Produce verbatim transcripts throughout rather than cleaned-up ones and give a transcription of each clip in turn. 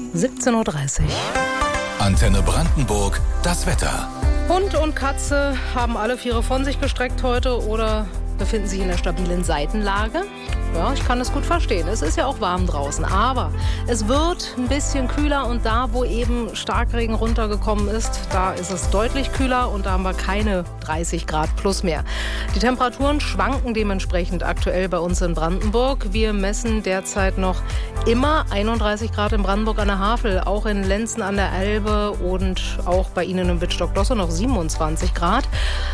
siebzehn Uhr dreißig. Antenne Brandenburg, das Wetter. Hund und Katze haben alle Viere von sich gestreckt heute oder befinden sich in der stabilen Seitenlage. Ja, ich kann es gut verstehen. Es ist ja auch warm draußen, aber es wird ein bisschen kühler und da, wo eben Starkregen runtergekommen ist, da ist es deutlich kühler und da haben wir keine dreißig Grad plus mehr. Die Temperaturen schwanken dementsprechend aktuell bei uns in Brandenburg. Wir messen derzeit noch immer einunddreißig Grad in Brandenburg an der Havel, auch in Lenzen an der Elbe und auch bei Ihnen im Wittstock-Dosse noch siebenundzwanzig Grad.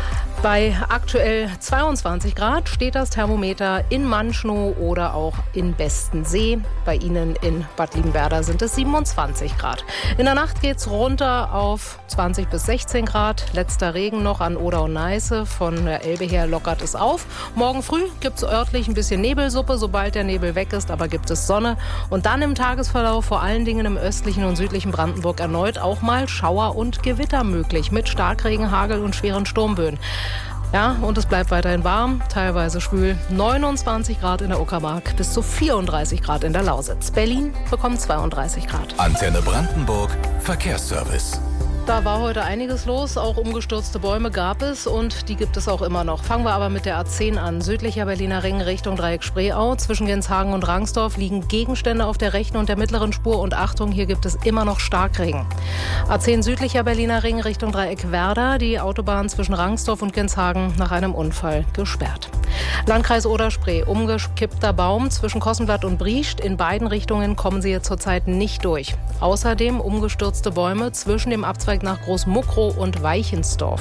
Bei aktuell zweiundzwanzig Grad steht das Thermometer in Manschnow oder auch in Bestensee. Bei Ihnen in Bad Liebenwerda sind es siebenundzwanzig Grad. In der Nacht geht es runter auf zwanzig bis sechzehn Grad. Letzter Regen noch an Oder und Neiße. Von der Elbe her lockert es auf. Morgen früh gibt es örtlich ein bisschen Nebelsuppe, sobald der Nebel weg ist, aber gibt es Sonne. Und dann im Tagesverlauf vor allen Dingen im östlichen und südlichen Brandenburg erneut auch mal Schauer und Gewitter möglich mit Starkregen, Hagel und schweren Sturmböen. Ja, und es bleibt weiterhin warm, teilweise schwül. neunundzwanzig Grad in der Uckermark, bis zu vierunddreißig Grad in der Lausitz. Berlin bekommt zweiunddreißig Grad. Antenne Brandenburg, Verkehrsservice. Da war heute einiges los, auch umgestürzte Bäume gab es und die gibt es auch immer noch. Fangen wir aber mit der A zehn an. Südlicher Berliner Ring Richtung Dreieck Spreeau. Zwischen Genshagen und Rangsdorf liegen Gegenstände auf der rechten und der mittleren Spur und Achtung, hier gibt es immer noch Starkregen. A zehn südlicher Berliner Ring Richtung Dreieck Werder. Die Autobahn zwischen Rangsdorf und Genshagen nach einem Unfall gesperrt. Landkreis Oder-Spree, umgekippter Baum zwischen Kossenblatt und Briescht. In beiden Richtungen kommen Sie jetzt zurzeit nicht durch. Außerdem umgestürzte Bäume zwischen dem Abzweig nach Großmuckrow und Weichensdorf.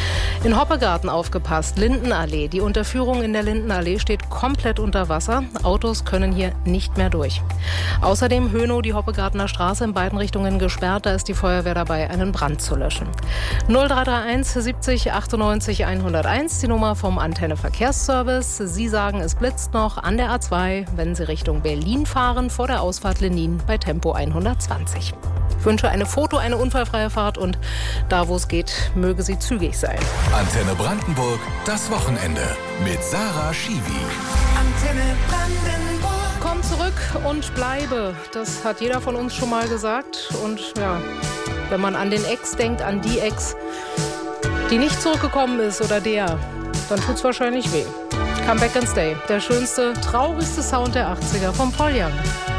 In Hoppegarten aufgepasst, Lindenallee. Die Unterführung in der Lindenallee steht komplett unter Wasser. Autos können hier nicht mehr durch. Außerdem Hönow, die Hoppegartener Straße in beiden Richtungen gesperrt. Da ist die Feuerwehr dabei, einen Brand zu löschen. null drei drei eins siebzig achtundneunzig hunderteins, die Nummer vom Antenne Verkehrsservice. Sie sagen, es blitzt noch an der A zwei, wenn Sie Richtung Berlin fahren, vor der Ausfahrt Lenin bei Tempo hundertzwanzig. Ich wünsche eine Foto, eine unfallfreie Fahrt und da, wo es geht, möge sie zügig sein. Antenne Brandenburg, das Wochenende mit Sarah Schiwi. Antenne Brandenburg. Komm zurück und bleibe. Das hat jeder von uns schon mal gesagt. Und ja, wenn man an den Ex denkt, an die Ex, die nicht zurückgekommen ist oder der, dann tut's wahrscheinlich weh. Come Back and Stay. Der schönste, traurigste Sound der achtziger vom Paul Young.